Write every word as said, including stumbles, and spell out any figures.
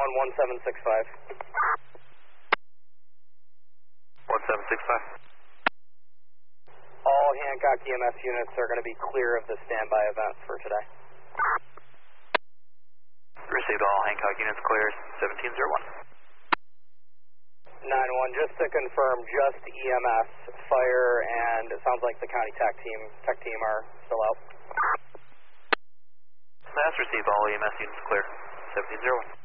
on one seven six five. one seven six five. All Hancock E M S units are going to be clear of the standby event for today. Received, all Hancock units clear, seventeen zero one. nine one, just to confirm, just E M S, fire, and it sounds like the county tech team, tech team are still out. Last received, all E M S units clear, seventeen zero one.